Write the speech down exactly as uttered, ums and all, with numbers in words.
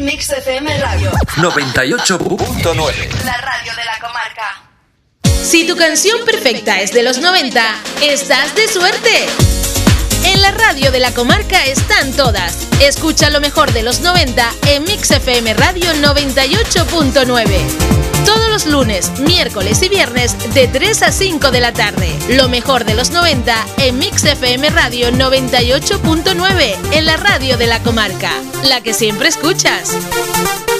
Mix F M Radio noventa y ocho punto nueve. La radio de la comarca. Si tu canción perfecta es de los noventa, estás de suerte. En la radio de la comarca están todas. Escucha lo mejor de los noventa en Mix F M Radio noventa y ocho punto nueve. Todos los lunes, miércoles y viernes de tres a cinco de la tarde. Lo mejor de los noventa en Mix F M Radio noventa y ocho punto nueve, en la radio de la comarca. La que siempre escuchas.